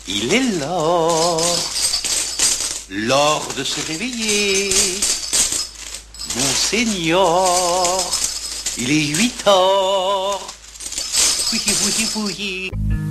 Il est l'heure de se réveiller. Monseigneur, il est 8 heures. Oui, oui, oui.